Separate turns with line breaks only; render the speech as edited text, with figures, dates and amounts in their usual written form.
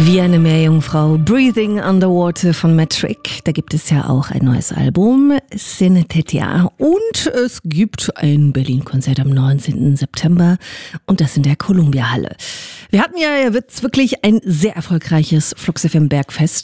Wie eine Meerjungfrau, Breathing Underwater von Metric. Da gibt es ja auch ein neues Album, Synesthesia. Und es gibt ein Berlin-Konzert am 19. September und das in der Columbia Halle. Wir hatten ja jetzt wirklich ein sehr erfolgreiches Flux FM Bergfest